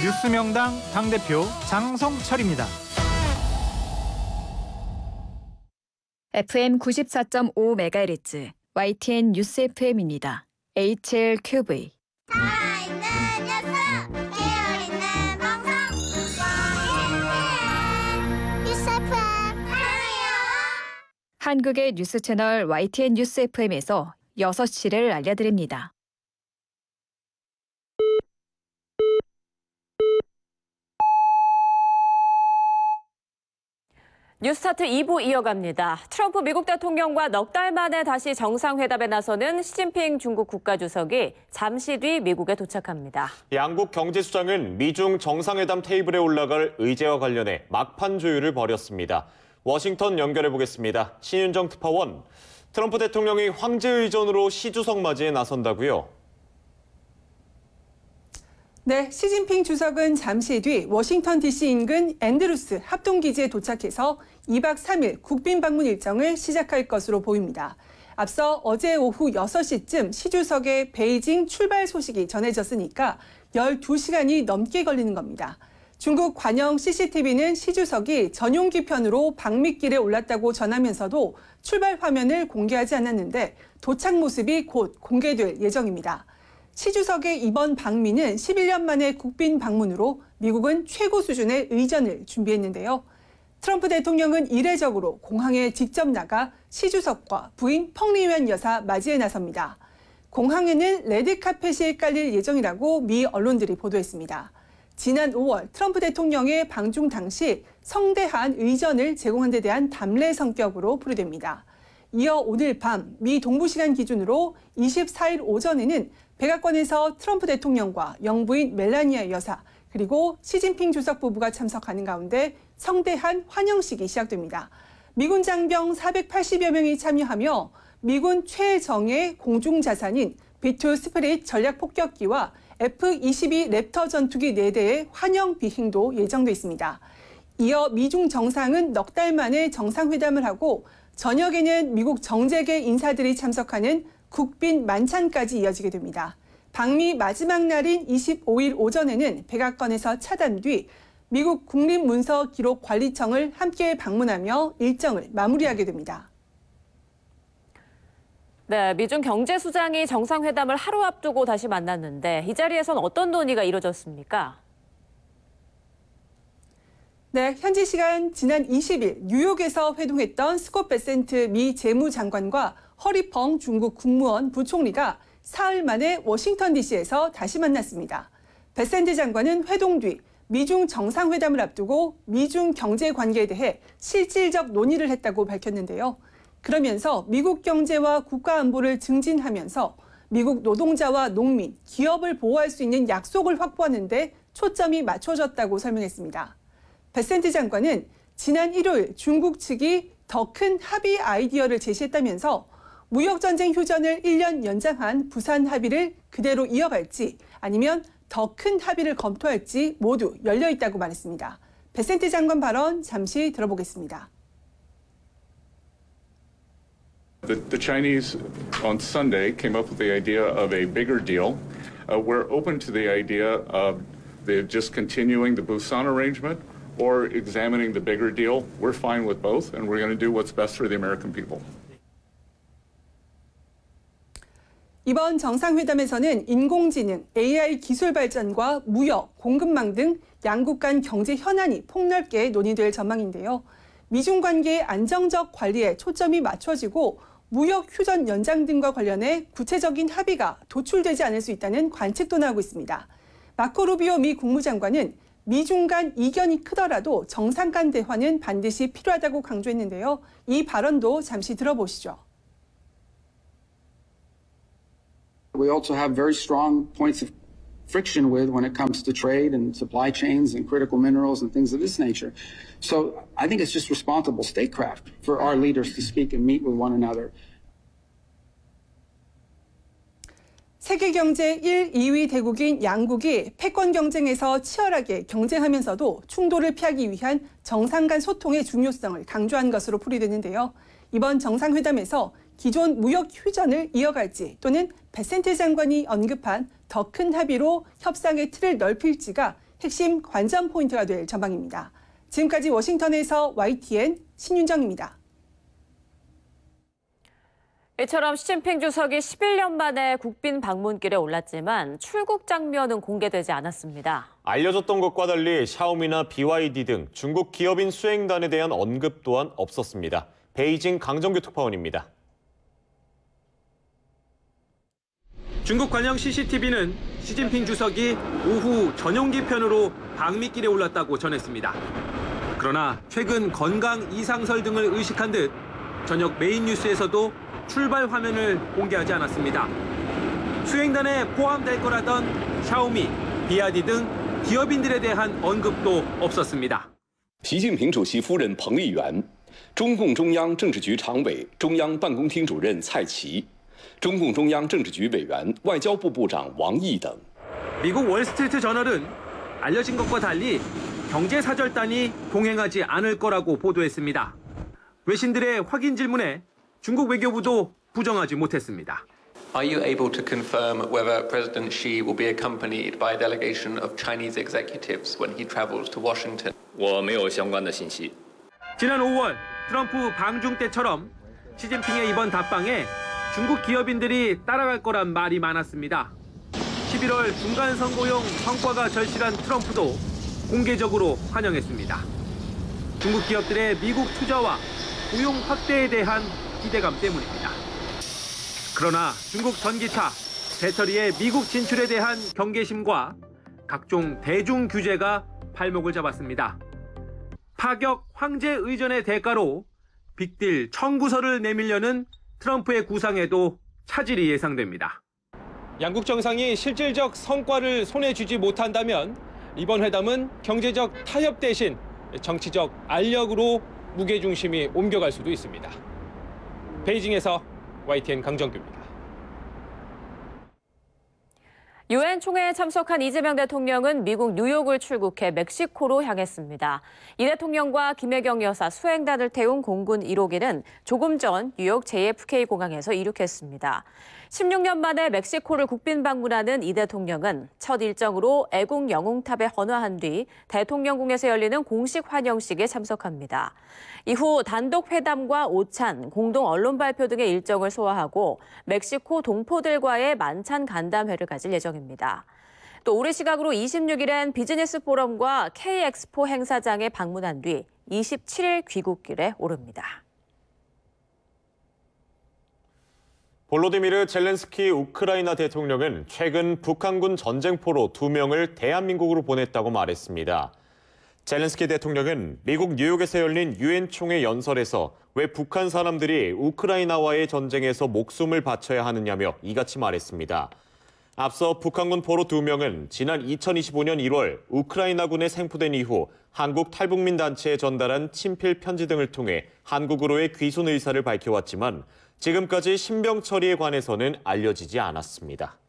뉴스명당 당대표 장성철입니다. FM 94.5MHz YTN 뉴스 FM입니다. HLQV. 한국의 뉴스 채널 YTN 뉴스 FM에서 6시를 알려드립니다. 뉴스타트 2부 이어갑니다. 트럼프 미국 대통령과 넉 달 만에 다시 정상회담에 나서는 시진핑 중국 국가주석이 잠시 뒤 미국에 도착합니다. 양국 경제수장은 미중 정상회담 테이블에 올라갈 의제와 관련해 막판 조율을 벌였습니다. 워싱턴 연결해보겠습니다. 신윤정 특파원, 트럼프 대통령이 황제 의전으로 시 주석 맞이에 나선다고요? 네, 시진핑 주석은 잠시 뒤 워싱턴 DC 인근 앤드루스 합동기지에 도착해서 2박 3일 국빈 방문 일정을 시작할 것으로 보입니다. 앞서 어제 오후 6시쯤 시 주석의 베이징 출발 소식이 전해졌으니까 12시간이 넘게 걸리는 겁니다. 중국 관영 CCTV는 시 주석이 전용기 편으로 방미길에 올랐다고 전하면서도 출발 화면을 공개하지 않았는데 도착 모습이 곧 공개될 예정입니다. 시 주석의 이번 방미는 11년 만의 국빈 방문으로 미국은 최고 수준의 의전을 준비했는데요. 트럼프 대통령은 이례적으로 공항에 직접 나가 시 주석과 부인 펑리웬 여사 맞이에 나섭니다. 공항에는 레드카펫이 깔릴 예정이라고 미 언론들이 보도했습니다. 지난 5월 트럼프 대통령의 방중 당시 성대한 의전을 제공한 데 대한 담례 성격으로 풀이됩니다. 이어 오늘 밤 미 동부시간 기준으로 24일 오전에는 백악관에서 트럼프 대통령과 영부인 멜라니아 여사 그리고 시진핑 주석 부부가 참석하는 가운데 성대한 환영식이 시작됩니다. 미군 장병 480여 명이 참여하며 미군 최정예 공중자산인 B2 스프릿 전략폭격기와 F-22 랩터 전투기 4대의 환영 비행도 예정돼 있습니다. 이어 미중 정상은 넉 달 만에 정상회담을 하고 저녁에는 미국 정재계 인사들이 참석하는 국빈 만찬까지 이어지게 됩니다. 방미 마지막 날인 25일 오전에는 백악관에서 차단 뒤 미국 국립문서기록관리청을 함께 방문하며 일정을 마무리하게 됩니다. 네, 미중 경제수장이 정상회담을 하루 앞두고 다시 만났는데 이 자리에선 어떤 논의가 이뤄졌습니까? 네, 현지 시간 지난 20일 뉴욕에서 회동했던 스콧 베센트 미 재무장관과 허리펑 중국 국무원 부총리가 사흘 만에 워싱턴 DC에서 다시 만났습니다. 베센트 장관은 회동 뒤 미중 정상회담을 앞두고 미중 경제 관계에 대해 실질적 논의를 했다고 밝혔는데요. 그러면서 미국 경제와 국가 안보를 증진하면서 미국 노동자와 농민, 기업을 보호할 수 있는 약속을 확보하는 데 초점이 맞춰졌다고 설명했습니다. 베센트 장관은 지난 일요일 중국 측이 더 큰 합의 아이디어를 제시했다면서 무역전쟁 휴전을 1년 연장한 부산 합의를 그대로 이어갈지 아니면 더 큰 합의를 검토할지 모두 열려 있다고 말했습니다. 베센트 장관 발언 잠시 들어보겠습니다. The Chinese on Sunday came up with the idea of a bigger deal. We're open to the idea of just continuing the Busan arrangement or examining the bigger deal. We're fine with both, and we're going to do what's best for the American people. 이번 정상회담에서는 인공지능, AI 기술 발전과 무역, 공급망 등 양국 간 경제 현안이 폭넓게 논의될 전망인데요. 미중 관계의 안정적 관리에 초점이 맞춰지고 무역 휴전 연장 등과 관련해 구체적인 합의가 도출되지 않을 수 있다는 관측도 나오고 있습니다. 마코 루비오 미 국무장관은 미중 간 이견이 크더라도 정상 간 대화는 반드시 필요하다고 강조했는데요. 이 발언도 잠시 들어보시죠. We also have very strong points of friction with when it comes to trade and supply chains and critical minerals and things of this nature. So I think it's just responsible statecraft for our leaders to speak and meet with one another. 세계 경제 1, 2위 대국인 양국이 패권 경쟁에서 치열하게 경쟁하면서도 충돌을 피하기 위한 정상 간 소통의 중요성을 강조한 것으로 풀이되는데요. 이번 정상회담에서 기존 무역 휴전을 이어갈지 또는 베센트 장관이 언급한 더 큰 합의로 협상의 틀을 넓힐지가 핵심 관전 포인트가 될 전망입니다. 지금까지 워싱턴에서 YTN 신윤정입니다. 이처럼 시진핑 주석이 11년 만에 국빈 방문길에 올랐지만 출국 장면은 공개되지 않았습니다. 알려졌던 것과 달리 샤오미나 BYD 등 중국 기업인 수행단에 대한 언급 또한 없었습니다. 베이징 강정규 특파원입니다. 중국 관영 CCTV는 시진핑 주석이 오후 전용기 편으로 방미길에 올랐다고 전했습니다. 그러나 최근 건강 이상설 등을 의식한 듯 저녁 메인 뉴스에서도 출발 화면을 공개하지 않았습니다. 수행단에 포함될 거라던 샤오미, BYD 등 기업인들에 대한 언급도 없었습니다. 习近平主席夫人彭丽媛、中共中央政治局常委、中央办公厅主任蔡奇、中共中央政治局委员、外交部部长王毅等。 미국 월스트리트 저널은 알려진 것과 달리 경제사절단이 동행하지 않을 거라고 보도했습니다. 외신들의 확인 질문에 중국 외교부도 부정하지 못했습니다. Are you able to confirm whether President Xi will be accompanied by a delegation of Chinese executives when he travels to Washington? 我没有相关的信息。 지난 5월 트럼프 방중 때처럼 시진핑의 이번 답방에 중국 기업인들이 따라갈 거란 말이 많았습니다. 11월 중간선거용 성과가 절실한 트럼프도 공개적으로 환영했습니다. 중국 기업들의 미국 투자와 고용 확대에 대한 기대감 때문입니다. 그러나 중국 전기차, 배터리의 미국 진출에 대한 경계심과 각종 대중 규제가 발목을 잡았습니다. 파격 황제 의전의 대가로 빅딜 청구서를 내밀려는 트럼프의 구상에도 차질이 예상됩니다. 양국 정상이 실질적 성과를 손에 쥐지 못한다면 이번 회담은 경제적 타협 대신 정치적 알력으로 무게중심이 옮겨갈 수도 있습니다. 베이징에서 YTN 강정규입니다. 유엔 총회에 참석한 이재명 대통령은 미국 뉴욕을 출국해 멕시코로 향했습니다. 이 대통령과 김혜경 여사 수행단을 태운 공군 1호기는 조금 전 뉴욕 JFK 공항에서 이륙했습니다. 16년 만에 멕시코를 국빈 방문하는 이 대통령은 첫 일정으로 애국 영웅탑에 헌화한 뒤 대통령궁에서 열리는 공식 환영식에 참석합니다. 이후 단독 회담과 오찬, 공동 언론 발표 등의 일정을 소화하고 멕시코 동포들과의 만찬 간담회를 가질 예정입니다. 또 우리 시각으로 26일엔 비즈니스 포럼과 K-엑스포 행사장에 방문한 뒤 27일 귀국길에 오릅니다. 볼로디미르 젤렌스키 우크라이나 대통령은 최근 북한군 전쟁포로 2명을 대한민국으로 보냈다고 말했습니다. 젤렌스키 대통령은 미국 뉴욕에서 열린 유엔 총회 연설에서 왜 북한 사람들이 우크라이나와의 전쟁에서 목숨을 바쳐야 하느냐며 이같이 말했습니다. 앞서 북한군 포로 2명은 지난 2025년 1월 우크라이나군에 생포된 이후 한국 탈북민 단체에 전달한 친필 편지 등을 통해 한국으로의 귀순 의사를 밝혀왔지만 지금까지 신병 처리에 관해서는 알려지지 않았습니다.